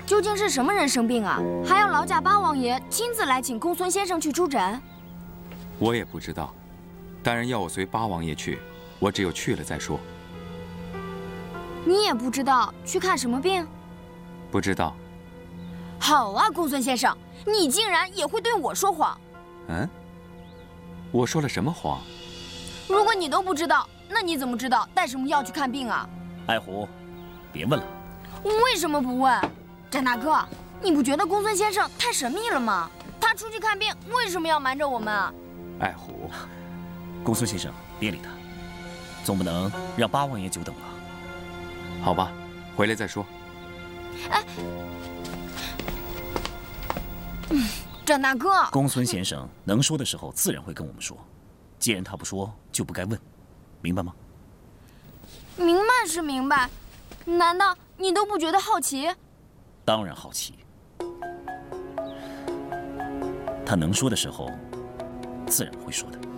究竟是什么人生病啊？还要劳驾八王爷亲自来请公孙先生去出诊？ 我也不知道，大人要我随八王爷去，我只有去了再说。 你也不知道去看什么病？ 不知道。 好啊，公孙先生，你竟然也会对我说谎。 嗯？我说了什么谎？ 如果你都不知道，那你怎么知道带什么药去看病啊？ 爱狐，别问了。 为什么不问？展大哥，你不觉得公孙先生太神秘了吗？他出去看病为什么要瞒着我们啊？ 爱狐， 公孙先生，别理他，总不能让八王爷久等吧？ 好吧，回来再说。 哎，展大哥， 公孙先生能说的时候自然会跟我们说，既然他不说，就不该问，明白吗？ 明白是明白，难道你都不觉得好奇？ 当然好奇。他能说的时候，自然会说的。